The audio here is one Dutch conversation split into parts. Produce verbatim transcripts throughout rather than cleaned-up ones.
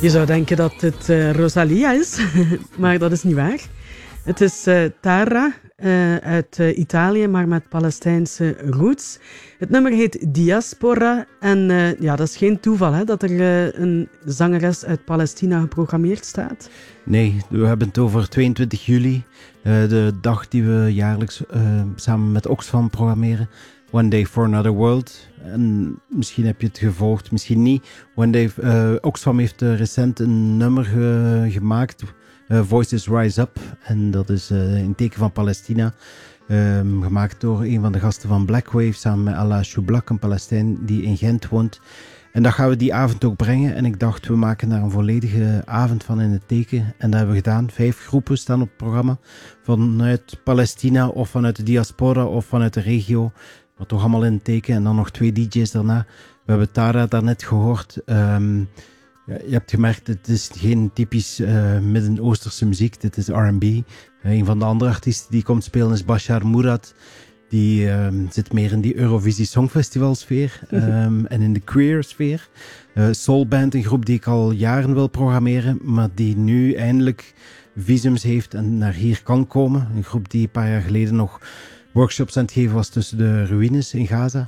Je zou denken dat het uh, Rosalia is, maar dat is niet waar. Het is uh, Tara uh, uit uh, Italië, maar met Palestijnse roots. Het nummer heet Diaspora. En uh, ja, dat is geen toeval hè, dat er uh, een zangeres uit Palestina geprogrammeerd staat. Nee, we hebben het over tweeëntwintig juli, uh, de dag die we jaarlijks uh, samen met Oxfam programmeren. One Day for Another World. En misschien heb je het gevolgd, misschien niet. One Day, uh, Oxfam heeft uh, recent een nummer ge- gemaakt, uh, Voices Rise Up. En dat is uh, in teken van Palestina. Um, gemaakt door een van de gasten van Black Wave, samen met Ala Shoublak, een Palestijn die in Gent woont. En dat gaan we die avond ook brengen. En ik dacht, we maken daar een volledige avond van in het teken. En dat hebben we gedaan. Vijf groepen staan op het programma. Vanuit Palestina of vanuit de diaspora of vanuit de regio. Maar toch allemaal in het teken. En dan nog twee D J's daarna. We hebben Tara daarnet gehoord. Um, ja, je hebt gemerkt, het is geen typisch uh, Midden-Oosterse muziek. Dit is R en B. Uh, een van de andere artiesten die komt spelen is Bashar Murad. Die um, zit meer in die Eurovisie Songfestival sfeer. Um, en in de queer sfeer. Uh, Soulband, een groep die ik al jaren wil programmeren. Maar die nu eindelijk visums heeft en naar hier kan komen. Een groep die een paar jaar geleden nog workshops aan het geven was tussen de ruïnes in Gaza.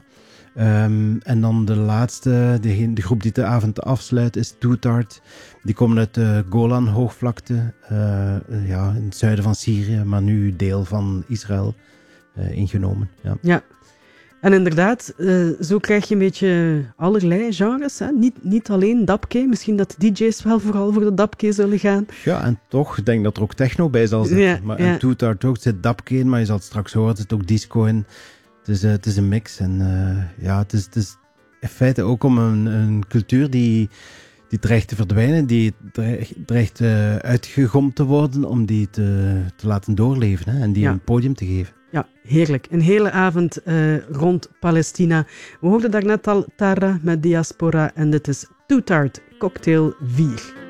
Um, en dan de laatste, de, de groep die de avond afsluit, is Tootart. Die komen uit de Golan-hoogvlakte, uh, ja, in het zuiden van Syrië, maar nu deel van Israël uh, ingenomen. Ja. ja, en inderdaad, uh, zo krijg je een beetje allerlei genres. Hè? Niet, niet alleen dubke, misschien dat de D J's wel vooral voor de dubke zullen gaan. Ja, en toch, ik denk dat er ook techno bij zal zitten. Ja, maar ja. in Tootart ook, er zit dubke in, maar je zal het straks horen, er zit ook disco in. Het is, uh, het is een mix en uh, ja, het is, het is in feite ook om een, een cultuur die, die dreigt te verdwijnen, die dreigt, dreigt uh, uitgegomd te worden, om die te, te laten doorleven hè, en die ja. een podium te geven. Ja, heerlijk. Een hele avond uh, rond Palestina. We hoorden daarnet al Tara met Diaspora en dit is Tootart Cocktail vier.